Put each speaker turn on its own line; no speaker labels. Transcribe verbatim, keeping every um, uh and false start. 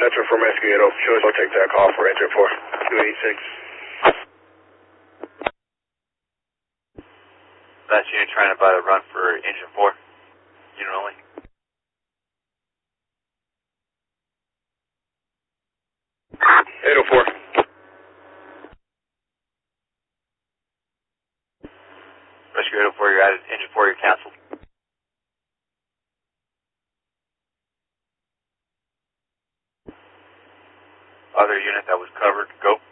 Center from Rescue eight oh. Shows I'll take that call for engine four. two eighty-six.
Last unit trying to buy the run for engine four. Unit only.
eight oh four.
Rescue eight oh four, you're at engine four, you're canceled. Other unit that was covered, go.